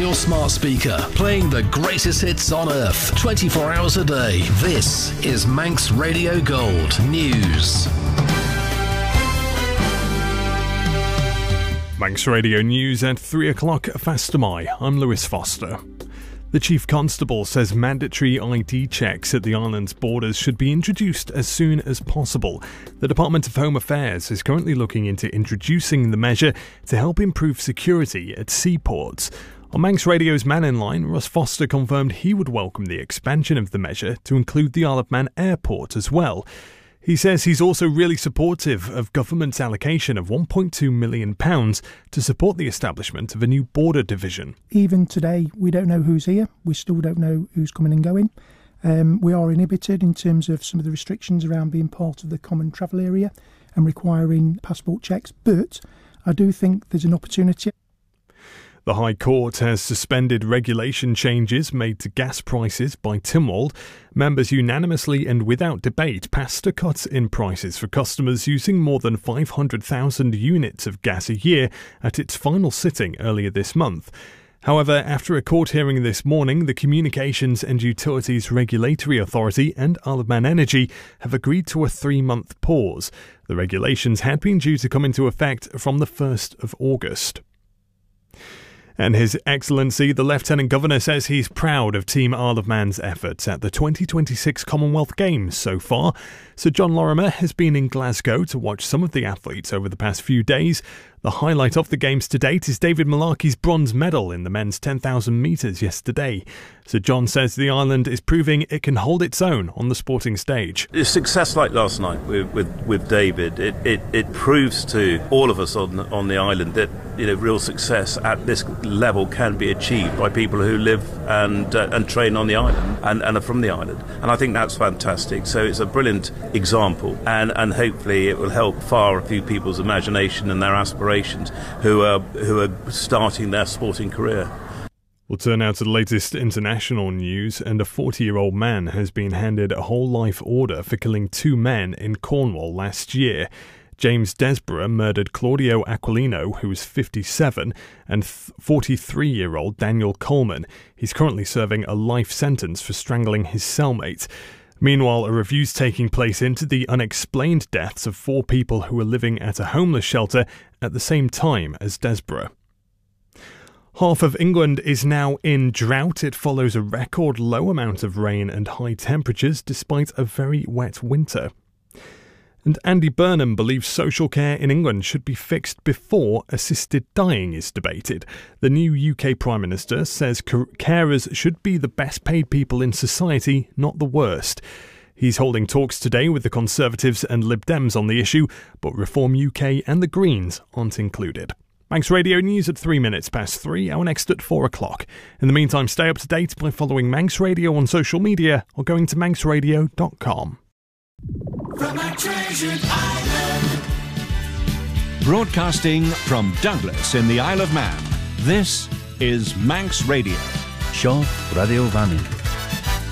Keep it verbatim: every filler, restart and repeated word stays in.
your smart speaker, playing the greatest hits on earth, twenty-four hours a day. This is Manx Radio Gold News. Manx Radio News at three o'clock. Fastamai. I'm Lewis Foster. The Chief Constable says mandatory I D checks at the island's borders should be introduced as soon as possible. The Department of Home Affairs is currently looking into introducing the measure to help improve security at seaports. On Manx Radio's Man in Line, Russ Foster confirmed he would welcome the expansion of the measure to include the Isle of Man airport as well. He says he's also really supportive of government's allocation of one point two million pounds to support the establishment of a new border division. Even today, we don't know who's here. We still don't know who's coming and going. Um, we are inhibited in terms of some of the restrictions around being part of the common travel area and requiring passport checks. But I do think there's an opportunity. The High Court has suspended regulation changes made to gas prices by Tynwald. Members unanimously and without debate passed a cut in prices for customers using more than five hundred thousand units of gas a year at its final sitting earlier this month. However, after a court hearing this morning, the Communications and Utilities Regulatory Authority and Isle of Man Energy have agreed to a three-month pause. The regulations had been due to come into effect from the first of August. And His Excellency, the Lieutenant Governor, says he's proud of Team Isle of Man's efforts at the twenty twenty-six Commonwealth Games so far. Sir John Lorimer has been in Glasgow to watch some of the athletes over the past few days. The highlight of the Games to date is David Malarkey's bronze medal in the men's ten thousand metres yesterday. Sir John says the island is proving it can hold its own on the sporting stage. A success like last night with with, with David, it, it, it proves to all of us on on the island that, you know, real success at this level can be achieved by people who live and uh, and train on the island and, and are from the island. And I think that's fantastic. So it's a brilliant example, and, and hopefully it will help fire a few people's imagination and their aspirations who are who are starting their sporting career. We'll turn now to the latest international news, and a forty-year-old man has been handed a whole life order for killing two men in Cornwall last year. James Desborough murdered Claudio Aquilino, who was fifty-seven, and forty-three-year-old Daniel Coleman. He's currently serving a life sentence for strangling his cellmate. Meanwhile, a review's taking place into the unexplained deaths of four people who were living at a homeless shelter at the same time as Desborough. Half of England is now in drought. It follows a record low amount of rain and high temperatures despite a very wet winter. And Andy Burnham believes social care in England should be fixed before assisted dying is debated. The new U K Prime Minister says carers should be the best paid people in society, not the worst. He's holding talks today with the Conservatives and Lib Dems on the issue, but Reform U K and the Greens aren't included. Manx Radio News at three minutes past three, our next at four o'clock. In the meantime, stay up to date by following Manx Radio on social media or going to manx radio dot com. From our treasured island. Broadcasting from Douglas in the Isle of Man, this is Manx Radio. Seo Radio Vannin.